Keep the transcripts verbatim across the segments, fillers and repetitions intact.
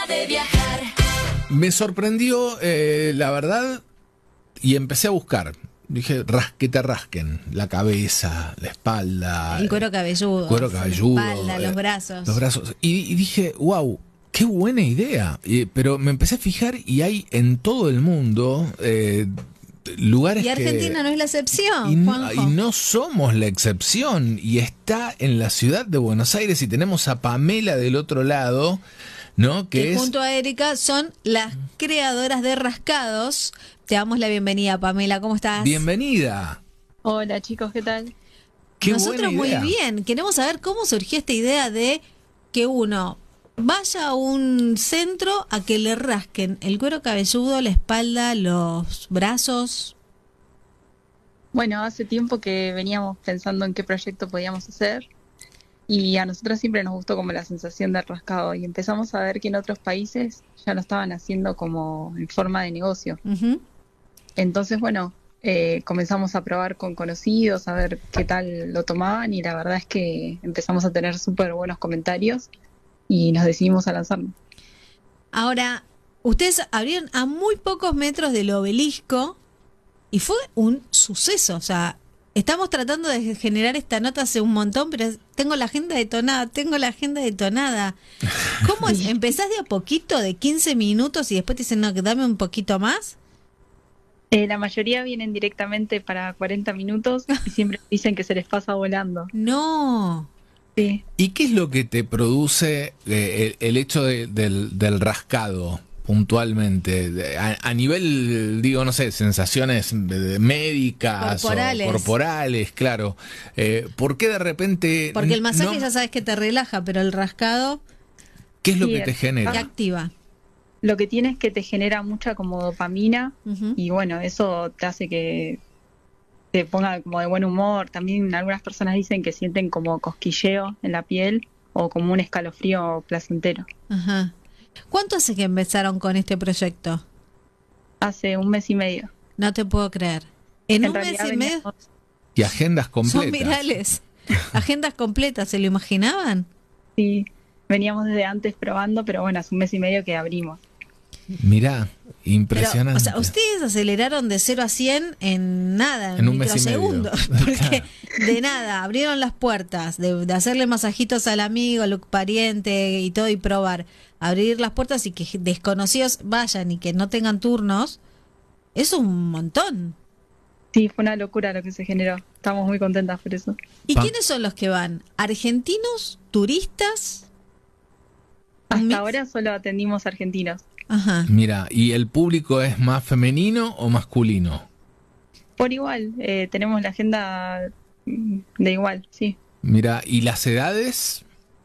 de viajar. Me sorprendió, eh, la verdad, y empecé a buscar. Dije, ras, que te rasquen la cabeza, la espalda. El cuero cabelludo. Cuero cabelludo. La espalda, los eh, brazos. Los brazos. Y, y dije, wow, qué buena idea. Y, pero me empecé a fijar y hay en todo el mundo eh, lugares y Argentina que, no es la excepción, y, Juanjo. y no somos la excepción. Y está en la ciudad de Buenos Aires y tenemos a Pamela del otro lado, ¿no? Que, que es... junto a Erika son las creadoras de Rascados. Te damos la bienvenida, Pamela. ¿Cómo estás? Bienvenida. Hola chicos, ¿qué tal? Qué Nosotros buena idea. muy bien. Queremos saber cómo surgió esta idea de que uno vaya a un centro a que le rasquen el cuero cabelludo, la espalda, los brazos. Bueno, hace tiempo que veníamos pensando en qué proyecto podíamos hacer y a nosotros siempre nos gustó como la sensación del rascado y empezamos a ver que en otros países ya lo estaban haciendo como en forma de negocio. Uh-huh. Entonces, bueno, eh, comenzamos a probar con conocidos, a ver qué tal lo tomaban y la verdad es que empezamos a tener súper buenos comentarios y nos decidimos a lanzarnos. Ahora, ustedes abrieron a muy pocos metros del obelisco y fue un suceso. O sea, estamos tratando de generar esta nota hace un montón, pero tengo la agenda detonada, tengo la agenda detonada. ¿Cómo es? ¿Empezás de a poquito, de quince minutos y después te dicen, no, que dame un poquito más? Eh, la mayoría vienen directamente para cuarenta minutos y siempre dicen que se les pasa volando. No. Sí. ¿Y qué es lo que te produce eh, el, el hecho de, del, del rascado puntualmente? De- A, a nivel, digo, no sé, sensaciones de- médicas Corporales. o corporales, claro. Eh, ¿Por qué de repente... Porque el masaje no- ya sabes que te relaja, pero el rascado ¿Qué es lo Sí, que te el- genera? te activa. Lo que tiene es que te genera mucha como dopamina Ujú. y bueno, eso te hace que te ponga como de buen humor. También algunas personas dicen que sienten como cosquilleo en la piel o como un escalofrío placentero. Ajá. ¿Cuánto hace que empezaron con este proyecto? Hace un mes y medio. No te puedo creer. En, En un mes realidad y medio veníamos- Y agendas completas. son virales. Agendas completas, ¿se lo imaginaban? sí, veníamos desde antes probando, pero bueno, hace un mes y medio que abrimos. Mirá, Pero, impresionante. o sea, ustedes aceleraron de cero a cien en nada, en, En un mes y medio. microsegundos. Porque de nada, abrieron las puertas, de, de hacerle masajitos al amigo, al pariente y todo y probar. Abrir las puertas y que desconocidos vayan y que no tengan turnos, es un montón. Sí, fue una locura lo que se generó. Estamos muy contentas por eso. ¿Y Pa- quiénes son los que van? ¿Argentinos? ¿Turistas? ¿Un mix? Hasta ahora solo atendimos argentinos. Ajá. Mira, ¿y el público es más femenino o masculino? Por igual, eh, tenemos la agenda mm, de igual, sí. Mira, ¿y las edades?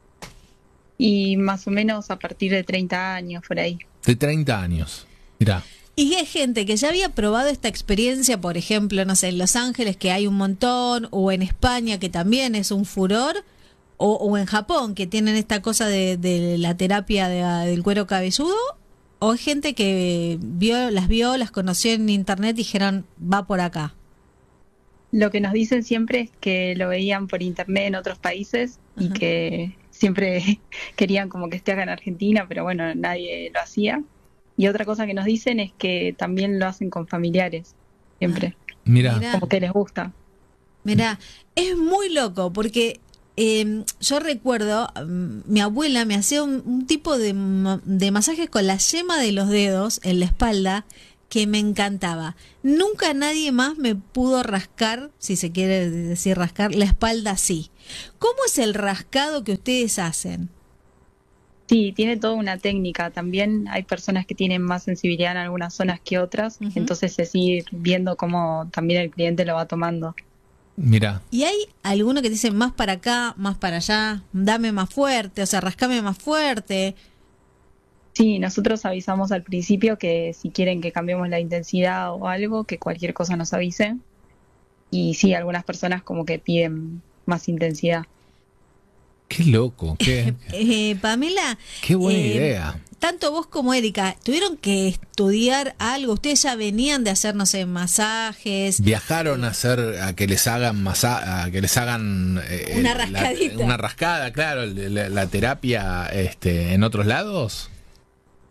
Y más o menos a partir de treinta años, por ahí. De treinta años. Mira. Y hay gente que ya había probado esta experiencia, por ejemplo, no sé, en Los Ángeles, que hay un montón, o en España, que también es un furor, o, o en Japón, que tienen esta cosa de, de la terapia de- del cuero cabelludo, o hay gente que vio, las vio, las conoció en internet y dijeron, va por acá. Lo que nos dicen siempre es que lo veían por internet en otros países y Ajá. que siempre querían como que esté acá en Argentina, pero bueno, nadie lo hacía. Y otra cosa que nos dicen es que también lo hacen con familiares, siempre, Mira, Mirá. como que les gusta. Mirá, es muy loco porque eh, yo recuerdo, mm, mi abuela me hacía un, un tipo de, ma- de masajes con la yema de los dedos en la espalda que me encantaba. Nunca nadie más me pudo rascar, si se quiere decir rascar, la espalda así. ¿Cómo es el rascado que ustedes hacen? Sí, tiene toda una técnica. También hay personas que tienen más sensibilidad en algunas zonas que otras, Ujú. entonces es ir viendo cómo también el cliente lo va tomando. mira. ¿Y hay alguno que te dice más para acá, más para allá, dame más fuerte, o sea, rascame más fuerte? Sí, nosotros avisamos al principio que si quieren que cambiemos la intensidad o algo, que cualquier cosa nos avisen. Y sí, algunas personas como que piden más intensidad. Qué loco, qué, Eh, Pamela, qué buena eh, idea. tanto vos como Erika, ¿tuvieron que estudiar algo? ¿Ustedes ya venían de hacer, no sé, masajes? ¿Viajaron a hacer, a que les hagan masa, a que les hagan eh, Una la- rascadita. una rascada, claro, la, la- la terapia este, en otros lados?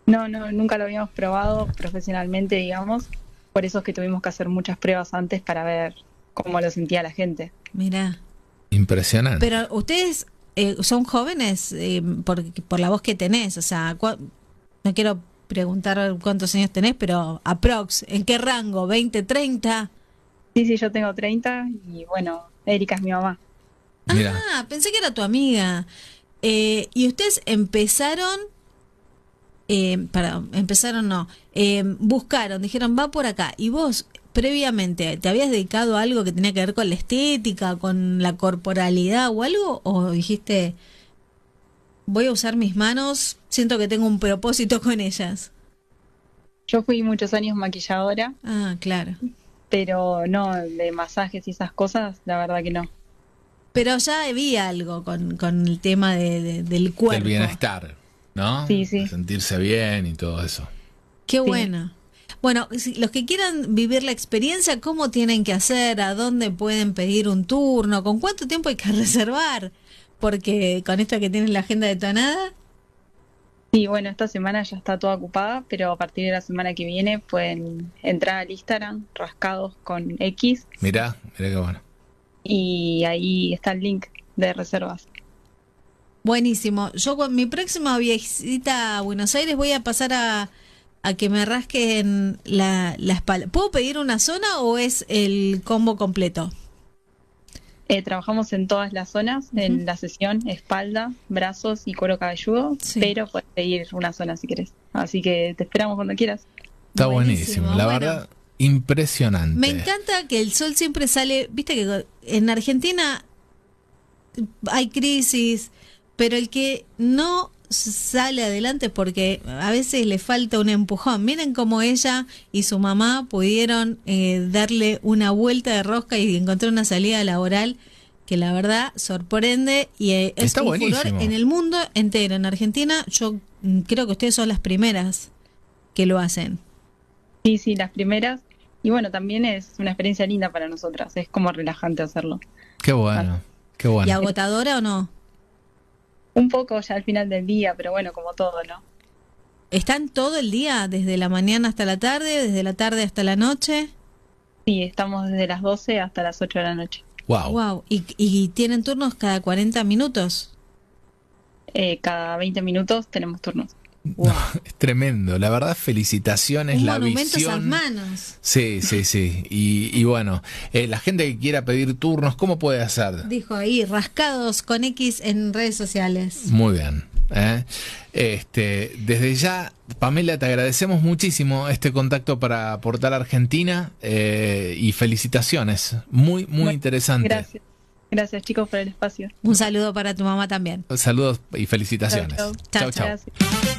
No, no, nunca lo habíamos probado profesionalmente, digamos. Por eso es que tuvimos que hacer muchas pruebas antes para ver cómo lo sentía la gente. Mirá. Impresionante. Pero ustedes eh, son jóvenes eh, por, por la voz que tenés, o sea, cua- no quiero preguntar cuántos años tenés, pero aprox, ¿en qué rango? ¿veinte, treinta? Sí, sí, yo tengo treinta y bueno, Erika es mi mamá. Mira, Ah, pensé que era tu amiga. Eh, y ustedes empezaron, eh, perdón, empezaron no, eh, buscaron, dijeron va por acá. Y vos, previamente, ¿te habías dedicado a algo que tenía que ver con la estética, con la corporalidad o algo? ¿O dijiste, voy a usar mis manos, siento que tengo un propósito con ellas? Yo fui muchos años maquilladora, Ah, claro. pero no de masajes y esas cosas, la verdad que no. Pero ya había algo con, con el tema de, de- del cuerpo. el bienestar, ¿no? Sí, sí. Sentirse bien y todo eso. Qué Sí. bueno. Bueno, si los que quieran vivir la experiencia, ¿cómo tienen que hacer? ¿A dónde pueden pedir un turno? ¿Con cuánto tiempo hay que reservar? Porque con esto que tienen la agenda detonada. Sí, bueno, esta semana ya está toda ocupada, pero a partir de la semana que viene pueden entrar al Instagram, rascados con X, Mirá, mirá qué bueno. y ahí está el link de reservas. Buenísimo. Yo con mi próxima visita a Buenos Aires voy a pasar a, a que me rasquen la, la espalda. ¿Puedo pedir una zona o es el combo completo? Eh, trabajamos en todas las zonas, en la sesión, espalda, brazos y cuero cabelludo, Sí. pero puedes pedir una zona si querés. Así que te esperamos cuando quieras. Está Buenísimo, buenísimo, la bueno. verdad, impresionante. Me encanta que el sol siempre sale, viste que en Argentina hay crisis, pero el que no sale adelante es porque a veces le falta un empujón. Miren cómo ella y su mamá pudieron eh, darle una vuelta de rosca y encontrar una salida laboral que la verdad sorprende y eh, es Está un buenísimo. furor en el mundo entero. En Argentina yo mm, creo que ustedes son las primeras que lo hacen. Sí, sí, las primeras. Y bueno, también es una experiencia linda para nosotras, es como relajante hacerlo. Qué bueno, qué bueno. ¿Y agotadora o no? Un poco ya al final del día, pero bueno, como todo, ¿no? ¿Están todo el día, desde la mañana hasta la tarde, desde la tarde hasta la noche? Sí, estamos desde las doce hasta las ocho de la noche. Wow. Wow. ¿Y, y tienen turnos cada cuarenta minutos? Eh, cada veinte minutos tenemos turnos. No, es tremendo, la verdad, felicitaciones, Un la monumento a esas visión. manos. Sí, sí, sí. Y, y bueno, eh, la gente que quiera pedir turnos, ¿cómo puede hacer? Dijo ahí, rascados con X en redes sociales. Muy bien. ¿eh? Este, desde ya, Pamela, te agradecemos muchísimo este contacto para Portal Argentina eh, y felicitaciones. Muy, muy Bueno, interesante. Gracias. Gracias, chicos, por el espacio. Un saludo para tu mamá también. Saludos y felicitaciones. Chau, chau. chau. Gracias.